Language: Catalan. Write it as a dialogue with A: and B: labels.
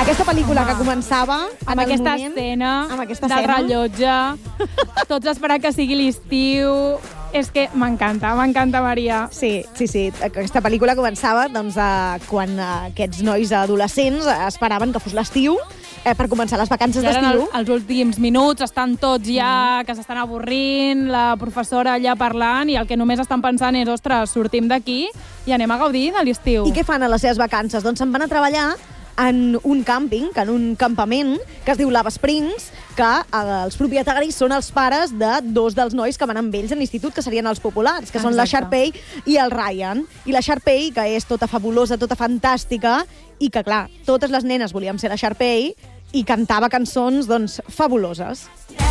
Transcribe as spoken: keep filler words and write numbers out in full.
A: Aquesta pel·lícula que començava en
B: amb
A: el
B: aquesta
A: moment...
B: escena
A: amb aquesta
B: del
A: escena.
B: rellotge, tots esperant que sigui l'estiu. És que m'encanta, m'encanta, Maria.
A: Sí, sí, sí. Aquesta pel·lícula començava doncs, eh, quan eh, aquests nois adolescents esperaven que fos l'estiu eh, per començar les vacances
B: Ja eren
A: d'estiu.
B: el, els últims minuts, estan tots ja, mm. que s'estan avorrint, la professora allà parlant, i el que només estan pensant és, ostres, sortim d'aquí i anem a gaudir de l'estiu.
A: I què fan a les seves vacances? Doncs se'n van a treballar en un càmping, en un campament que es diu Lava Springs, que eh, els propietaris són els pares de dos dels nois que van amb ells a l'institut, que serien els populars, que són la
B: Exacte.
A: Sharpay i el Ryan. I la Sharpay, que és tota fabulosa, tota fantàstica, i que, clar, totes les nenes volíem ser la Sharpay, i cantava cançons, doncs, fabuloses.